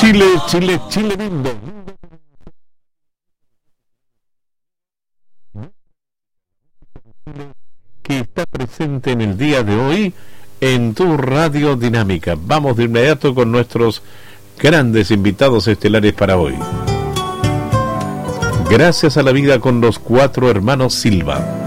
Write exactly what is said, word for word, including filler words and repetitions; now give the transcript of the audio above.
Chile, Chile, Chile lindo. Que está presente en el día de hoy en tu Radio Dinámica. Vamos de inmediato con nuestros grandes invitados estelares para hoy. Gracias a la vida con los cuatro hermanos Silva.